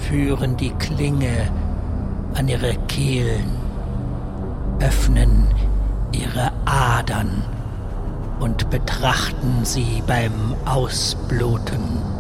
führen die Klinge an ihre Kehlen, öffnen ihre Adern und betrachten sie beim Ausbluten.